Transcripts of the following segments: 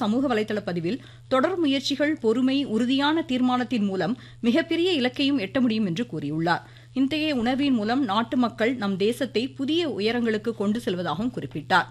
சமூக வலைதள பதிவில் தொடர் முயற்சிகள், பொறுமை, உறுதியான தீர்மானத்தின் மூலம் மிகப்பெரிய இலக்கையும் எட்ட முடியும் என்று கூறியுள்ளார். இத்தகைய உணர்வின் மூலம் நாட்டு மக்கள் நம் தேசத்தை புதிய உயரங்களுக்கு கொண்டு செல்வதாகவும் குறிப்பிட்டார்.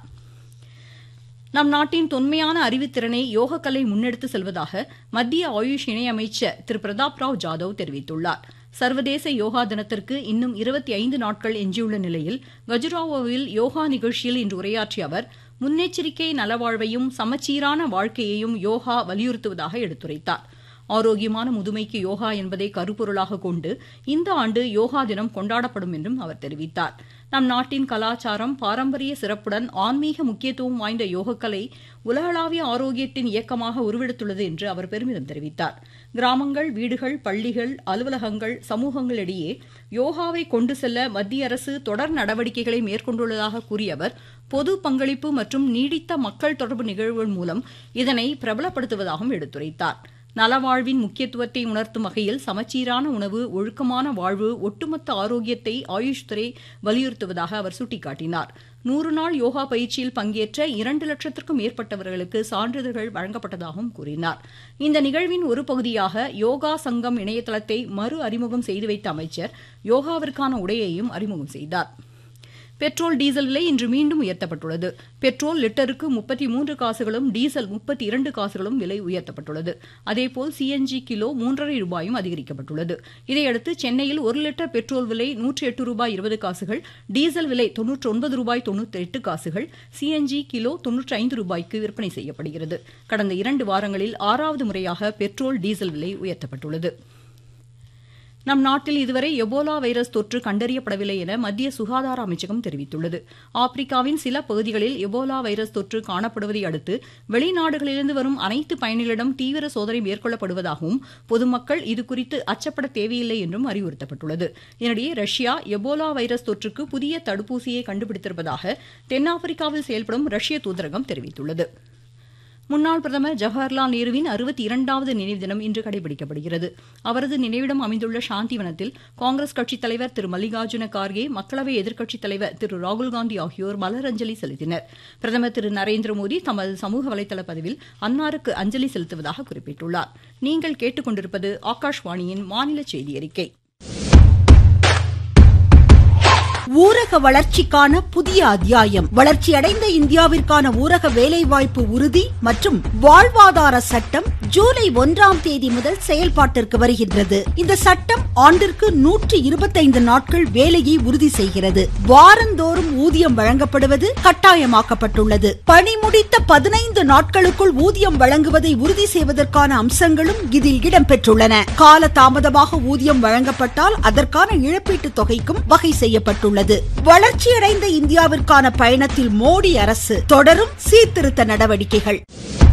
நம் நாட்டின் தொன்மையான அறிவுத்திறனை யோகக்கலை முன்னெடுத்து செல்வதாக மத்திய ஆயுஷ் இணையமைச்சர் திரு பிரதாப் ராவ் ஜாதவ் தெரிவித்துள்ளார். சர்வதேச யோகா தினத்திற்கு இன்னும் 25 நாட்கள் எஞ்சியுள்ள நிலையில் கஜுராவோவில் யோகா நிகழ்ச்சியில் இன்று உரையாற்றிய அவர், முன்னெச்சரிக்கை நலவாழ்வையும் சமச்சீரான வாழ்க்கையையும் யோகா வலியுறுத்துவதாக எடுத்துரைத்தார். ஆரோக்கியமான முதுமைக்கு யோகா என்பதை கருப்பொருளாக கொண்டு இந்த ஆண்டு யோகா தினம் கொண்டாடப்படும் என்றும் அவர் தெரிவித்தார். நம் நாட்டின் கலாச்சாரம், பாரம்பரிய சிறப்புடன் ஆன்மீக முக்கியத்துவம் வாய்ந்த யோகக்கலை உலகளாவிய ஆரோக்கியத்தின் இயக்கமாக உருவெடுத்துள்ளது என்று அவர் பெருமிதம் தெரிவித்தார். கிராமங்கள், வீடுகள், பள்ளிகள், அலுவலகங்கள், சமூகங்களிடையே யோகாவை கொண்டு செல்ல மத்திய அரசு தொடர் நடவடிக்கைகளை மேற்கொண்டுள்ளதாக கூறிய அவர், பொது பங்களிப்பு மற்றும் நீடித்த மக்கள் தொடர்பு நிகழ்வுகள் மூலம் இதனை பிரபலப்படுத்துவதாகவும் எடுத்துரைத்தார். நலவாழ்வின் முக்கியத்துவத்தை உணர்த்தும் வகையில் சமச்சீரான உணவு, ஒழுக்கமான வாழ்வு, ஒட்டுமொத்த ஆரோக்கியத்தை ஆயுஷ் துறை வலியுறுத்துவதாக அவர் சுட்டிக்காட்டினார். 100 நாள் யோகா பயிற்சியில் பங்கேற்ற 2 லட்சத்திற்கும் மேற்பட்டவர்களுக்கு சான்றிதழ்கள் வழங்கப்பட்டதாகவும் கூறினார். இந்த நிகழ்வின் ஒரு பகுதியாக யோகா சங்கம் இணையதளத்தை மறு அறிமுகம் செய்து வைத்த அமைச்சர் யோகாவிற்கான உடையையும் அறிமுகம் செய்தார். பெட்ரோல், டீசல் விலை இன்று மீண்டும் உயர்த்தப்பட்டுள்ளது. பெட்ரோல் லிட்டருக்கு 33 காசுகளும், டீசல் 32 காசுகளும் விலை உயர்த்தப்பட்டுள்ளது. அதேபோல் சிஎன்ஜி கிலோ 3.5 ரூபாயும் அதிகரிக்கப்பட்டுள்ளது. இதையடுத்து சென்னையில் 1 லிட்டர் பெட்ரோல் விலை 108 ரூபாய் 20 காசுகள், டீசல் விலை 99 ரூபாய் 98 காசுகள், சிஎன்ஜி கிலோ 95 ரூபாய்க்கு விற்பனை செய்யப்படுகிறது. கடந்த 2 வாரங்களில் 6வது முறையாக பெட்ரோல், டீசல் விலை உயர்த்தப்பட்டுள்ளது. நம் நாட்டில் இதுவரை எபோலா வைரஸ் தொற்று கண்டறியப்படவில்லை என மத்திய சுகாதார அமைச்சகம் தெரிவித்துள்ளது. ஆப்பிரிக்காவின் சில பகுதிகளில் எபோலா வைரஸ் தொற்று காணப்படுவதை அடுத்து வெளிநாடுகளிலிருந்து வரும் அனைத்து பயணிகளிடம் தீவிர சோதனை மேற்கொள்ளப்படுவதாகவும் பொதுமக்கள் இதுகுறித்து அச்சப்பட தேவையில்லை என்றும் அறிவுறுத்தப்பட்டுள்ளது. இதனிடையே ரஷ்யா எபோலா வைரஸ் தொற்றுக்கு புதிய தடுப்பூசியை கண்டுபிடித்திருப்பதாக தென்னாப்பிரிக்காவில் செயல்படும் ரஷ்ய தூதரகம் தெரிவித்துள்ளது. முன்னாள் பிரதமர் ஜவஹர்லால் நேருவின் 62வது நினைவு தினம் இன்று கடைபிடிக்கப்படுகிறது. அவரது நினைவிடம் அமைந்துள்ள சாந்திவனத்தில் காங்கிரஸ் கட்சித் தலைவர் திரு மல்லிகார்ஜுன கார்கே, மக்களவை எதிர்க்கட்சித் தலைவர் திரு ராகுல்காந்தி ஆகியோர் மலரஞ்சலி செலுத்தினர். பிரதமர் திரு நரேந்திரமோடி தமது சமூக வலைதள பதிவில் அன்னாருக்கு அஞ்சலி செலுத்துவதாக குறிப்பிட்டுள்ளார். நீங்கள் கேட்டுக்கொண்டிருப்பது ஆகாஷ்வாணியின் மாநில செய்தி அறிக்கை. ஊரக வளர்ச்சிக்கான புதிய அத்தியாயம். வளர்ச்சியடைந்த இந்தியாவிற்கான ஊரக வேலைவாய்ப்பு உறுதி மற்றும் வாழ்வாதார சட்டம் ஜூலை 1ஆம் தேதி முதல் செயல்பாட்டிற்கு வருகின்றது. இந்த சட்டம் ஆண்டிற்கு 125 நாட்கள் வேலையை உறுதி செய்கிறது. வாரந்தோறும் ஊதியம் வழங்கப்படுவது கட்டாயமாக்கப்பட்டுள்ளது. பணி முடித்த 15 நாட்களுக்குள் ஊதியம் வழங்குவதை உறுதி செய்வதற்கான அம்சங்களும் இதில் இடம்பெற்றுள்ளன. கால தாமதமாக ஊதியம் வழங்கப்பட்டால் அதற்கான இழப்பீட்டுத் தொகைக்கும் வகை செய்யப்பட்டுள்ளது. வளர்ச்சியடைந்த இந்தியாவிற்கான பயணத்தில் மோடி அரசு தொடரும் சீர்திருத்த நடவடிக்கைகள்.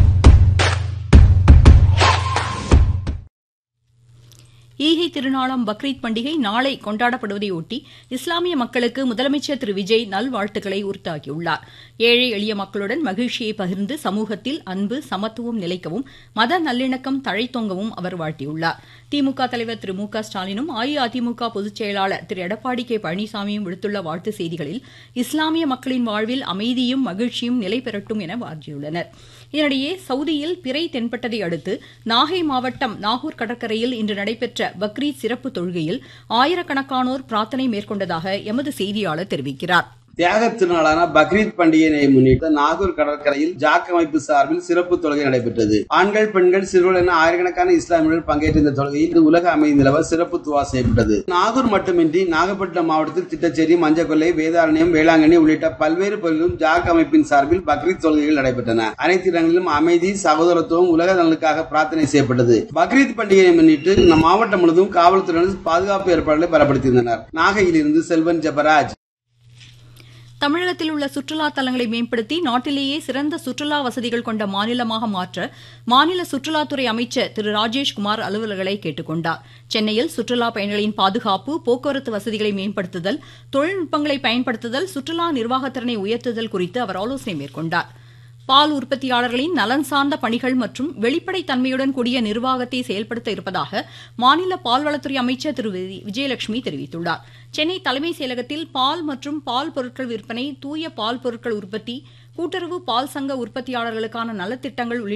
ஈகை திருநாளாம் பக்ரீத் பண்டிகை நாளை கொண்டாடப்படுவதையொட்டி இஸ்லாமிய மக்களுக்கு முதலமைச்சர் திரு விஜய் நல்வாழ்த்துக்களை உரித்தாக்கியுள்ளார். ஏழை எளிய மக்களுடன் மகிழ்ச்சியை பகிர்ந்து சமூகத்தில் அன்பு, சமத்துவம் நிலைக்கவும் மத நல்லிணக்கம் தழைத்தோங்கவும் அவர் வாழ்த்தியுள்ளார். திமுக தலைவர் திரு மு க ஸ்டாலினும் அஇஅதிமுக பொதுச் செயலாளர் திரு எடப்பாடி கே பழனிசாமியும் விடுத்துள்ள வாழ்த்து செய்திகளில் இஸ்லாமிய மக்களின் வாழ்வில் அமைதியும் மகிழ்ச்சியும் நிலை பெறட்டும் என வாழ்த்தியுள்ளனர். இதனிடையே சவுதியில் பிறை தென்பட்டதை அடுத்து நாகை மாவட்டம் நாகூர் கடற்கரையில் இன்று நடைபெற்ற பக்ரீத் சிறப்பு தொழுகையில் ஆயிரக்கணக்கானோர் பிரார்த்தனை மேற்கொண்டதாக எமது செய்தியாளர் தெரிவிக்கிறார். தியாக திருநாளான பக்ரீத் பண்டிகையை முன்னிட்டு நாகூர் கடற்கரையில் ஜாக் அமைப்பு சார்பில் சிறப்பு தொழுகை நடைபெற்றது. ஆண்கள், பெண்கள், சிறுவர்கள் என ஆயிரக்கணக்கான இஸ்லாமியர்கள் பங்கேற்ற இந்த தொழுகையில் உலக அமைதி நிலவ சிறப்பு துவா செய்யப்பட்டது. நாகூர் மட்டுமின்றி நாகப்பட்டினம் மாவட்டத்தில் திட்டச்சேரி, மஞ்சக்கொல்லை, வேதாரண்யம், வேளாங்கண்ணி உள்ளிட்ட பல்வேறு பகுதிகளிலும் ஜாக் அமைப்பின் சார்பில் பக்ரீத் தொழுகைகள் நடைபெற்றன. அனைத்து இடங்களிலும் அமைதி, சகோதரத்துவம், உலக நலனுக்காக பிரார்த்தனை செய்யப்பட்டது. பக்ரீத் பண்டிகையை முன்னிட்டு மாவட்டம் முழுவதும் காவல்துறையினர் பாதுகாப்பு ஏற்பாடுகளை பலப்படுத்தியிருந்தனர். நாகையிலிருந்து செல்வன் ஜெபராஜ். தமிழகத்தில் உள்ள சுற்றுலா தலங்களை மேம்படுத்தி நாட்டிலேயே சிறந்த சுற்றுலா வசதிகள் கொண்ட மாநிலமாக மாற்ற மாநில சுற்றுலாத்துறை அமைச்சர் திரு ராஜேஷ்குமார் அலுவலர்களை கேட்டுக் கொண்டார். சென்னையில் சுற்றுலா பயணிகளின் பாதுகாப்பு, போக்குவரத்து வசதிகளை மேம்படுத்துதல், தொழில்நுட்பங்களை பயன்படுத்துதல், சுற்றுலா நிர்வாகத்திறனை உயர்த்துதல் குறித்து அவர் ஆலோசனை மேற்கொண்டார். பால் உற்பத்தியாளர்களின் நலன் சார்ந்த பணிகள் மற்றும் வெளிப்படைத் தன்மையுடன் கூடிய நிர்வாகத்தை செயல்படுத்த இருப்பதாக மாநில பால்வளத்துறை அமைச்சர் திரு விஜயலட்சுமி தெரிவித்துள்ளார். சென்னை தலைமைச் செயலகத்தில் பால் மற்றும் பால் பொருட்கள் விற்பனை, தூய பால் பொருட்கள் உற்பத்தி, கூட்டுறவு பால் சங்க உற்பத்தியாளர்களுக்கான நலத்திட்டங்கள் உள்ளிட்ட